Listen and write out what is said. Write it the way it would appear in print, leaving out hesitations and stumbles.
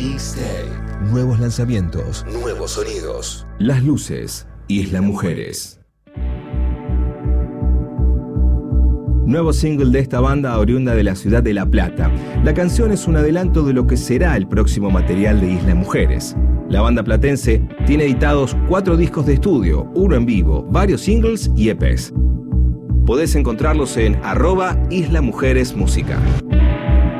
Mixtape. Nuevos lanzamientos, Nuevos sonidos. Las Luces, Isla Mujeres. Nuevo single de esta banda oriunda de la ciudad de La Plata. La canción es un adelanto de lo que será el próximo material de Isla Mujeres. La banda platense tiene editados 4 discos de estudio, 1 en vivo, varios singles y EPs. Podés encontrarlos en @Isla Mujeres Música.